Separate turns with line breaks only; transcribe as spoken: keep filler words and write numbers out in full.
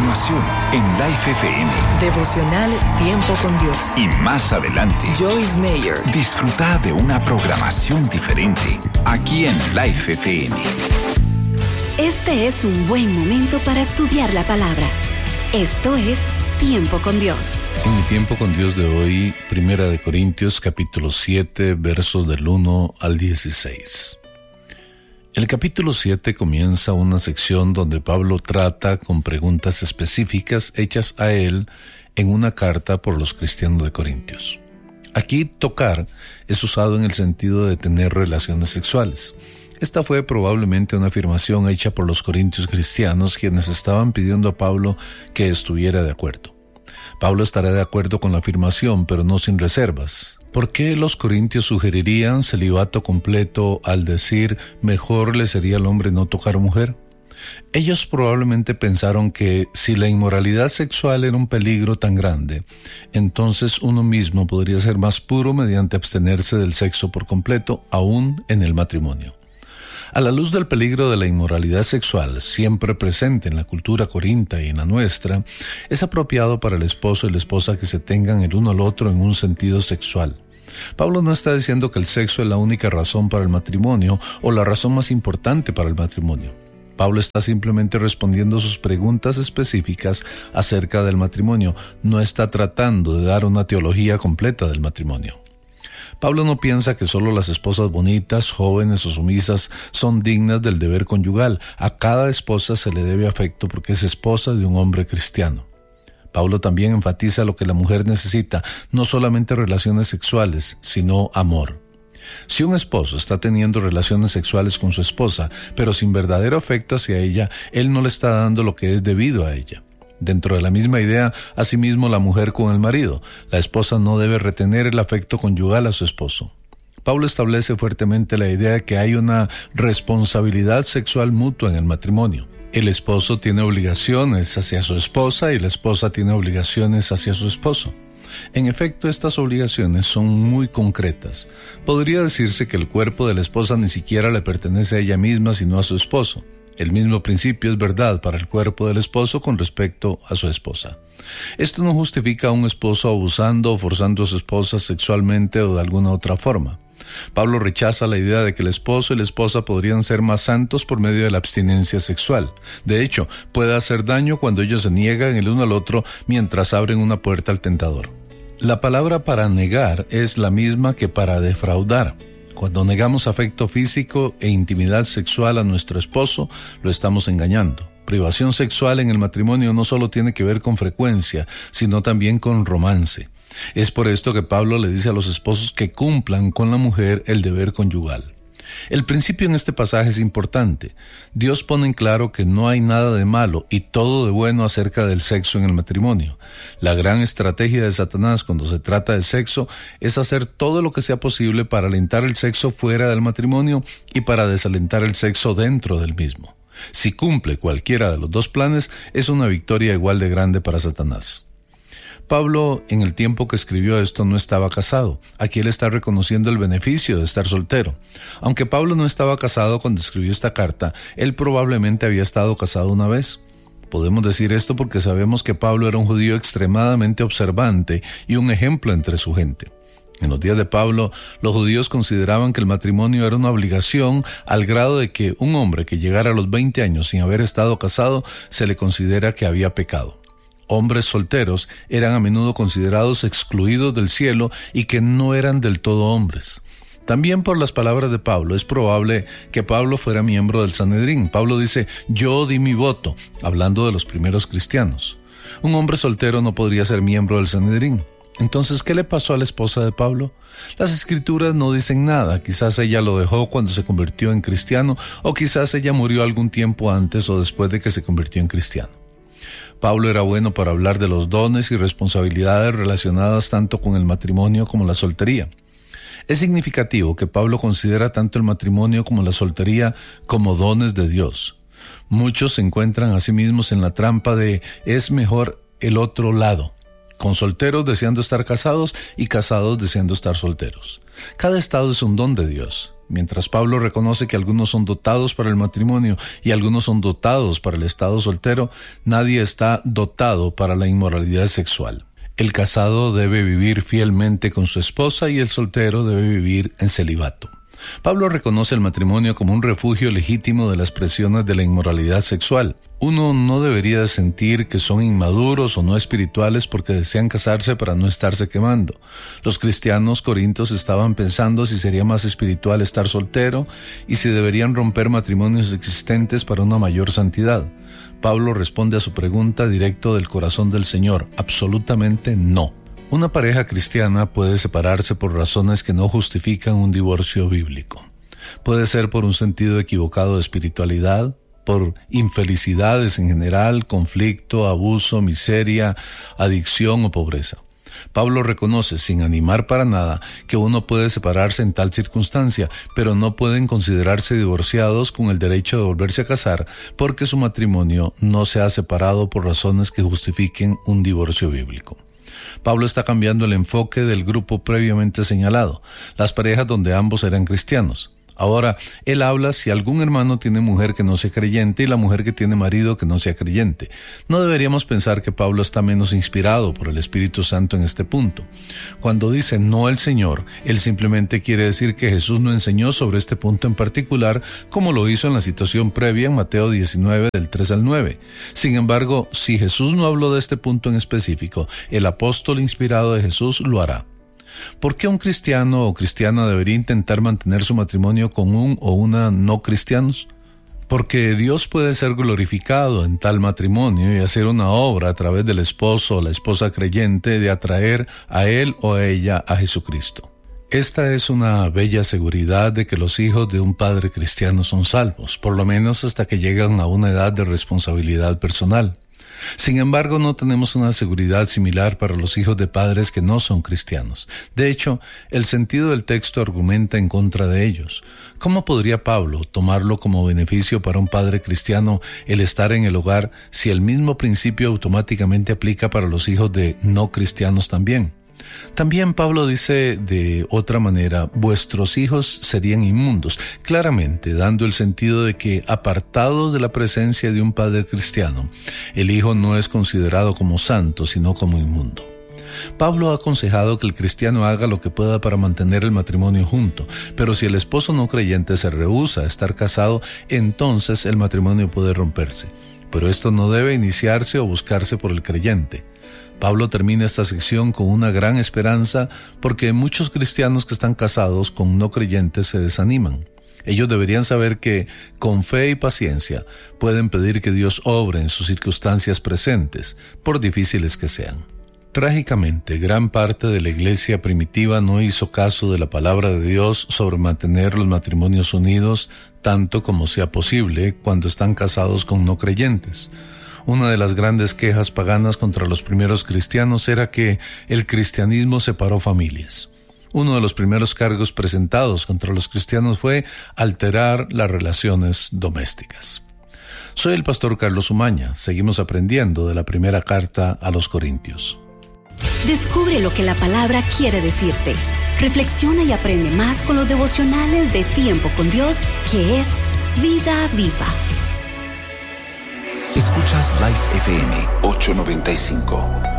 continuación, en Life F M.
Devocional Tiempo con Dios.
Y más adelante,
Joyce Meyer.
Disfruta de una programación diferente, aquí en Life F M.
Este es un buen momento para estudiar la palabra. Esto es Tiempo con Dios.
En el Tiempo con Dios de hoy, Primera de Corintios, capítulo siete, versos del uno al dieciséis. El capítulo siete comienza una sección donde Pablo trata con preguntas específicas hechas a él en una carta por los cristianos de Corintios. Aquí tocar es usado en el sentido de tener relaciones sexuales. Esta fue probablemente una afirmación hecha por los corintios cristianos, quienes estaban pidiendo a Pablo que estuviera de acuerdo. Pablo estará de acuerdo con la afirmación, pero no sin reservas. ¿Por qué los corintios sugerirían celibato completo al decir mejor le sería al hombre no tocar mujer? Ellos probablemente pensaron que si la inmoralidad sexual era un peligro tan grande, entonces uno mismo podría ser más puro mediante abstenerse del sexo por completo, aún en el matrimonio. A la luz del peligro de la inmoralidad sexual, siempre presente en la cultura corintia y en la nuestra, es apropiado para el esposo y la esposa que se tengan el uno al otro en un sentido sexual. Pablo no está diciendo que el sexo es la única razón para el matrimonio o la razón más importante para el matrimonio. Pablo está simplemente respondiendo sus preguntas específicas acerca del matrimonio, no está tratando de dar una teología completa del matrimonio. Pablo no piensa que solo las esposas bonitas, jóvenes o sumisas son dignas del deber conyugal. A cada esposa se le debe afecto porque es esposa de un hombre cristiano. Pablo también enfatiza lo que la mujer necesita, no solamente relaciones sexuales, sino amor. Si un esposo está teniendo relaciones sexuales con su esposa, pero sin verdadero afecto hacia ella, él no le está dando lo que es debido a ella. Dentro de la misma idea, asimismo la mujer con el marido. La esposa no debe retener el afecto conyugal a su esposo. Pablo establece fuertemente la idea de que hay una responsabilidad sexual mutua en el matrimonio. El esposo tiene obligaciones hacia su esposa y la esposa tiene obligaciones hacia su esposo. En efecto, estas obligaciones son muy concretas. Podría decirse que el cuerpo de la esposa ni siquiera le pertenece a ella misma, sino a su esposo. El mismo principio es verdad para el cuerpo del esposo con respecto a su esposa. Esto no justifica a un esposo abusando o forzando a su esposa sexualmente o de alguna otra forma. Pablo rechaza la idea de que el esposo y la esposa podrían ser más santos por medio de la abstinencia sexual. De hecho, puede hacer daño cuando ellos se niegan el uno al otro mientras abren una puerta al tentador. La palabra para negar es la misma que para defraudar. Cuando negamos afecto físico e intimidad sexual a nuestro esposo, lo estamos engañando. Privación sexual en el matrimonio no solo tiene que ver con frecuencia, sino también con romance. Es por esto que Pablo le dice a los esposos que cumplan con la mujer el deber conyugal. El principio en este pasaje es importante. Dios pone en claro que no hay nada de malo y todo de bueno acerca del sexo en el matrimonio. La gran estrategia de Satanás cuando se trata de sexo es hacer todo lo que sea posible para alentar el sexo fuera del matrimonio y para desalentar el sexo dentro del mismo. Si cumple cualquiera de los dos planes, es una victoria igual de grande para Satanás. Pablo, en el tiempo que escribió esto, no estaba casado. Aquí él está reconociendo el beneficio de estar soltero. Aunque Pablo no estaba casado cuando escribió esta carta, él probablemente había estado casado una vez. Podemos decir esto porque sabemos que Pablo era un judío extremadamente observante y un ejemplo entre su gente. En los días de Pablo, los judíos consideraban que el matrimonio era una obligación al grado de que un hombre que llegara a los veinte años sin haber estado casado se le considera que había pecado. Hombres solteros eran a menudo considerados excluidos del cielo y que no eran del todo hombres. También por las palabras de Pablo, es probable que Pablo fuera miembro del Sanedrín. Pablo dice, yo di mi voto, hablando de los primeros cristianos. Un hombre soltero no podría ser miembro del Sanedrín. Entonces, ¿qué le pasó a la esposa de Pablo? Las escrituras no dicen nada. Quizás ella lo dejó cuando se convirtió en cristiano, o quizás ella murió algún tiempo antes o después de que se convirtió en cristiano. Pablo era bueno para hablar de los dones y responsabilidades relacionadas tanto con el matrimonio como la soltería. Es significativo que Pablo considera tanto el matrimonio como la soltería como dones de Dios. Muchos se encuentran a sí mismos en la trampa de es mejor el otro lado. con solteros deseando estar casados y casados deseando estar solteros. Cada estado es un don de Dios. Mientras Pablo reconoce que algunos son dotados para el matrimonio y algunos son dotados para el estado soltero, nadie está dotado para la inmoralidad sexual. El casado debe vivir fielmente con su esposa y el soltero debe vivir en celibato. Pablo reconoce el matrimonio como un refugio legítimo de las presiones de la inmoralidad sexual. Uno no debería sentir que son inmaduros o no espirituales porque desean casarse para no estarse quemando. Los cristianos corintios estaban pensando si sería más espiritual estar soltero y si deberían romper matrimonios existentes para una mayor santidad. Pablo responde a su pregunta directo del corazón del Señor: absolutamente no. Una pareja cristiana puede separarse por razones que no justifican un divorcio bíblico. Puede ser por un sentido equivocado de espiritualidad, por infelicidades en general, conflicto, abuso, miseria, adicción o pobreza. Pablo reconoce, sin animar para nada, que uno puede separarse en tal circunstancia, pero no pueden considerarse divorciados con el derecho de volverse a casar porque su matrimonio no se ha separado por razones que justifiquen un divorcio bíblico. Pablo está cambiando el enfoque del grupo previamente señalado, las parejas donde ambos eran cristianos. Ahora, él habla si algún hermano tiene mujer que no sea creyente y la mujer que tiene marido que no sea creyente. No deberíamos pensar que Pablo está menos inspirado por el Espíritu Santo en este punto. Cuando dice no el Señor, él simplemente quiere decir que Jesús no enseñó sobre este punto en particular, como lo hizo en la situación previa en Mateo diecinueve, del tres al nueve. Sin embargo, si Jesús no habló de este punto en específico, el apóstol inspirado de Jesús lo hará. ¿Por qué un cristiano o cristiana debería intentar mantener su matrimonio con un o una no cristianos? Porque Dios puede ser glorificado en tal matrimonio y hacer una obra a través del esposo o la esposa creyente de atraer a él o a ella a Jesucristo. Esta es una bella seguridad de que los hijos de un padre cristiano son salvos, por lo menos hasta que llegan a una edad de responsabilidad personal. Sin embargo, no tenemos una seguridad similar para los hijos de padres que no son cristianos. De hecho, el sentido del texto argumenta en contra de ellos. ¿Cómo podría Pablo tomarlo como beneficio para un padre cristiano el estar en el hogar si el mismo principio automáticamente aplica para los hijos de no cristianos también? También Pablo dice de otra manera, vuestros hijos serían inmundos, claramente dando el sentido de que apartados de la presencia de un padre cristiano, el hijo no es considerado como santo, sino como inmundo. Pablo ha aconsejado que el cristiano haga lo que pueda para mantener el matrimonio junto, pero si el esposo no creyente se rehúsa a estar casado, entonces el matrimonio puede romperse. Pero esto no debe iniciarse o buscarse por el creyente. Pablo termina esta sección con una gran esperanza porque muchos cristianos que están casados con no creyentes se desaniman. Ellos deberían saber que, con fe y paciencia, pueden pedir que Dios obre en sus circunstancias presentes, por difíciles que sean. Trágicamente, gran parte de la iglesia primitiva no hizo caso de la palabra de Dios sobre mantener los matrimonios unidos tanto como sea posible cuando están casados con no creyentes. Una de las grandes quejas paganas contra los primeros cristianos era que el cristianismo separó familias. Uno de los primeros cargos presentados contra los cristianos fue alterar las relaciones domésticas. Soy el pastor Carlos Umaña. Seguimos aprendiendo de la primera carta a los Corintios.
Descubre lo que la palabra quiere decirte. Reflexiona y aprende más con los devocionales de Tiempo con Dios, que es Vida Viva.
Escuchas Life F M ochocientos noventa y cinco.